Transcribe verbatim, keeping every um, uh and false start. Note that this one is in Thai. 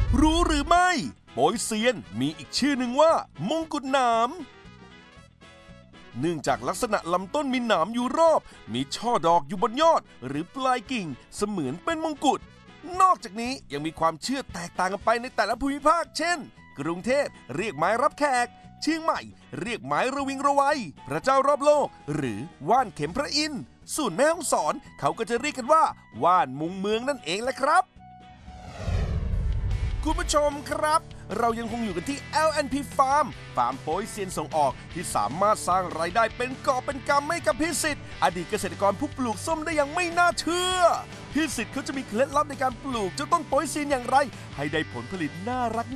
รู้หรือไม่โปยเซียนมีอีกชื่อหนึ่งว่ามงกุฎหนามเนื่องจากลักษณะลำต้นมีหนามอยู่รอบมีช่อดอกอยู่บนยอดหรือปลายกิ่งเสมือนเป็นมงกุฎนอกจากนี้ยังมีความเชื่อแตกต่างกันไปในแต่ละภูมิภาคเช่นกรุงเทพเรียกไม้รับแขกเชียงใหม่เรียกไม้ระวิงระไวพระเจ้ารอบโลกหรือว่านเข็มพระอินทร์ส่วนแม่ฮ่องสอนเขาก็จะเรียกกันว่าว่านมุงเมืองนั่นเองแหละครับคุณผู้ชมครับเรายังคงอยู่กันที่ แอล แอนด์ พี Farm ฟาร์มโปยเซียนส่งออกที่สามารถสร้างรายได้เป็นกอบเป็นกำให้กับพี่สิทธิ์อดีตเกษตรกรผู้ปลูกส้มได้อย่างไม่น่าเชื่อพี่สิทธิ์เขาจะมีเคล็ดลับในการปลูกเจ้าต้นโปยเซียนอย่างไรให้ได้ผลผลิตน่ารัก